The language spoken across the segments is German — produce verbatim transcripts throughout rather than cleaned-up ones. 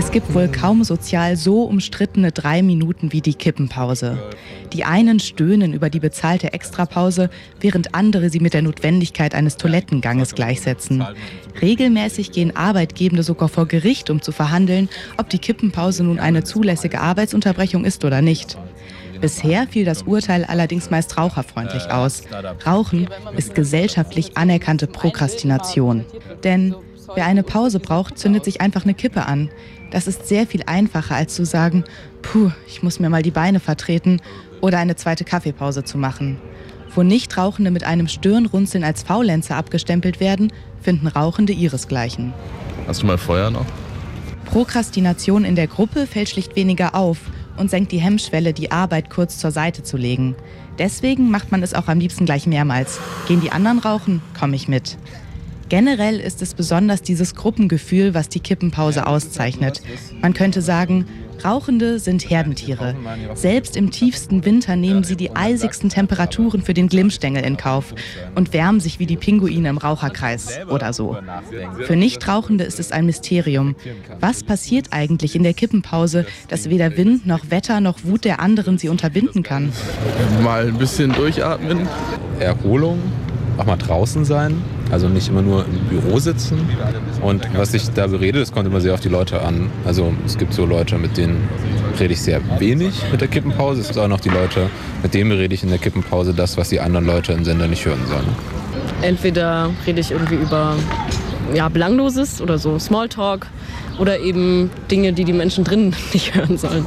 Es gibt wohl kaum sozial so umstrittene drei Minuten wie die Kippenpause. Die einen stöhnen über die bezahlte Extrapause, während andere sie mit der Notwendigkeit eines Toilettenganges gleichsetzen. Regelmäßig gehen Arbeitgebende sogar vor Gericht, um zu verhandeln, ob die Kippenpause nun eine zulässige Arbeitsunterbrechung ist oder nicht. Bisher fiel das Urteil allerdings meist raucherfreundlich aus. Rauchen ist gesellschaftlich anerkannte Prokrastination. Denn wer eine Pause braucht, zündet sich einfach eine Kippe an. Das ist sehr viel einfacher, als zu sagen, puh, ich muss mir mal die Beine vertreten oder eine zweite Kaffeepause zu machen. Wo Nichtrauchende mit einem Stirnrunzeln als Faulenzer abgestempelt werden, finden Rauchende ihresgleichen. Hast du mal Feuer noch? Prokrastination in der Gruppe fällt schlicht weniger auf und senkt die Hemmschwelle, die Arbeit kurz zur Seite zu legen. Deswegen macht man es auch am liebsten gleich mehrmals. Gehen die anderen rauchen, komme ich mit. Generell ist es besonders dieses Gruppengefühl, was die Kippenpause auszeichnet. Man könnte sagen, Rauchende sind Herdentiere. Selbst im tiefsten Winter nehmen sie die eisigsten Temperaturen für den Glimmstängel in Kauf und wärmen sich wie die Pinguine im Raucherkreis oder so. Für Nichtrauchende ist es ein Mysterium. Was passiert eigentlich in der Kippenpause, dass weder Wind noch Wetter noch Wut der anderen sie unterbinden kann? Mal ein bisschen durchatmen. Erholung, auch mal draußen sein. Also nicht immer nur im Büro sitzen. Und was ich da berede, das kommt immer sehr auf die Leute an. Also es gibt so Leute, mit denen rede ich sehr wenig mit der Kippenpause. Es gibt auch noch die Leute, mit denen rede ich in der Kippenpause das, was die anderen Leute im Sender nicht hören sollen. Entweder rede ich irgendwie über ja, Belangloses oder so Smalltalk oder eben Dinge, die die Menschen drinnen nicht hören sollen.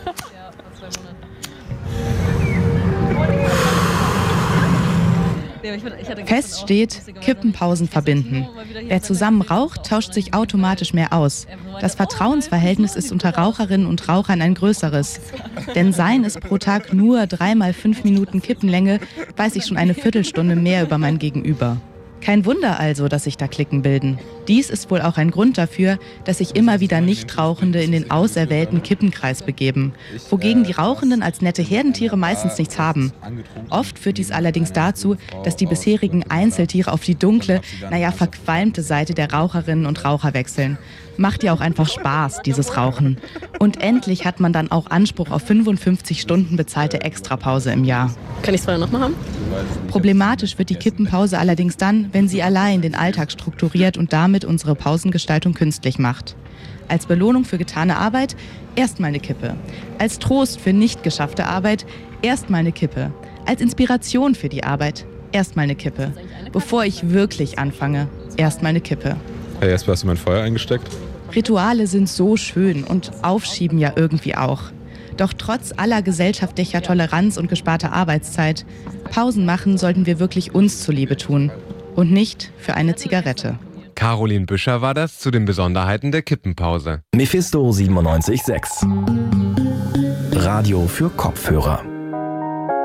Fest steht, Kippenpausen verbinden. Wer zusammen raucht, tauscht sich automatisch mehr aus. Das Vertrauensverhältnis ist unter Raucherinnen und Rauchern ein größeres. Denn seien es pro Tag nur dreimal fünf Minuten Kippenlänge, weiß ich schon eine Viertelstunde mehr über mein Gegenüber. Kein Wunder also, dass sich da Cliquen bilden. Dies ist wohl auch ein Grund dafür, dass sich immer wieder Nichtrauchende in den auserwählten Kippenkreis begeben, wogegen die Rauchenden als nette Herdentiere meistens nichts haben. Oft führt dies allerdings dazu, dass die bisherigen Einzeltiere auf die dunkle, naja, verqualmte Seite der Raucherinnen und Raucher wechseln. Macht ja auch einfach Spaß, dieses Rauchen. Und endlich hat man dann auch Anspruch auf fünfundfünfzig Stunden bezahlte Extrapause im Jahr. Kann ich es vorher nochmal haben? Problematisch wird die Kippenpause allerdings dann, wenn sie allein den Alltag strukturiert und damit unsere Pausengestaltung künstlich macht. Als Belohnung für getane Arbeit erstmal eine Kippe. Als Trost für nicht geschaffte Arbeit erstmal eine Kippe. Als Inspiration für die Arbeit erstmal eine Kippe. Bevor ich wirklich anfange, erstmal eine Kippe. Hey, erst hast du mein Feuer eingesteckt? Rituale sind so schön und Aufschieben ja irgendwie auch. Doch trotz aller gesellschaftlicher Toleranz und gesparter Arbeitszeit, Pausen machen sollten wir wirklich uns zuliebe tun und nicht für eine Zigarette. Caroline Büscher war das zu den Besonderheiten der Kippenpause. Mephisto siebenundneunzig Komma sechs. Radio für Kopfhörer.